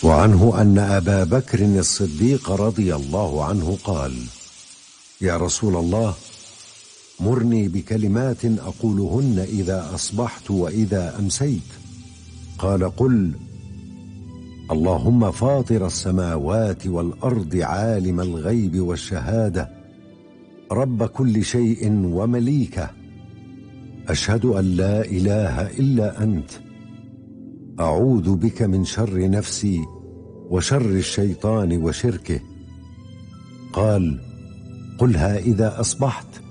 وعنه أن أبا بكر الصديق رضي الله عنه قال: يا رسول الله، مرني بكلمات أقولهن إذا أصبحت وإذا أمسيت. قال: قل: اللهم فاطر السماوات والأرض، عالم الغيب والشهادة، رب كل شيء ومليكه، أشهد أن لا إله إلا أنت، أعوذ بك من شر نفسي وشر الشيطان وشركه. قال: قلها إذا أصبحت